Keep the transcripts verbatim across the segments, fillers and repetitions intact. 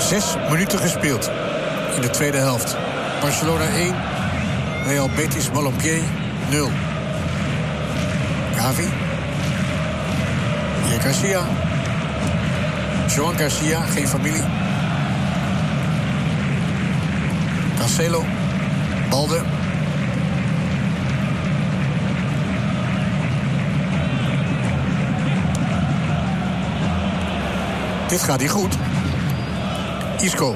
Zes minuten gespeeld in de tweede helft. Barcelona één, Real Betis Balompié nul. Gavi. Hier Garcia. Joan Garcia, geen familie. Cancelo. Balde. Dit gaat niet goed. Isco.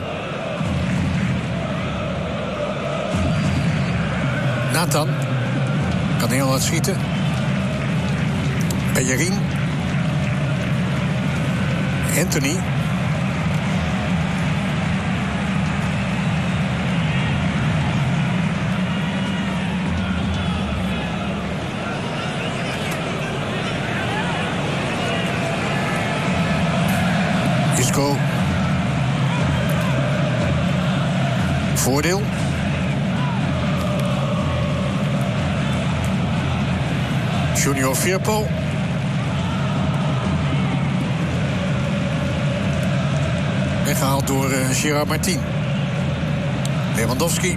Nathan. Kan heel hard schieten. Bellerin. Anthony. Isco. Voordeel. Junior Firpo. Weggehaald door uh, Gerard Martin. Lewandowski.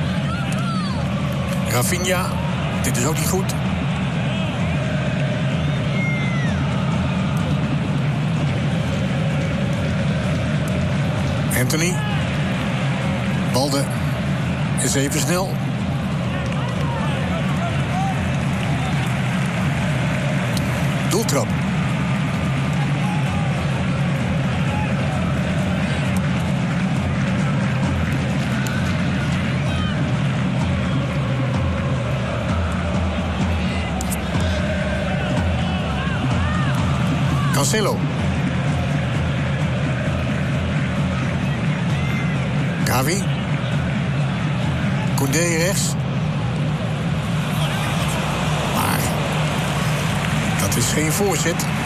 Rafinha. Dit is ook niet goed. Anthony. Balde is even snel. Doeltrap. Cancelo. Gavi. Koundé rechts. Maar dat is geen voorzet.